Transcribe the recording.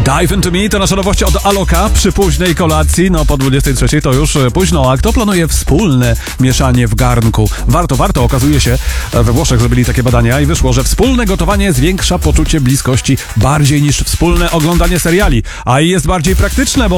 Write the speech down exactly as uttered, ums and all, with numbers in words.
Dive Into Me to nasza nowość od Aloka przy późnej kolacji. No po dwudziestej trzeciej to już późno. A kto planuje wspólne mieszanie w garnku? Warto, warto. Okazuje się, we Włoszech zrobili takie badania i wyszło, że wspólne gotowanie zwiększa poczucie bliskości bardziej niż wspólne oglądanie seriali. A i jest bardziej praktyczne, bo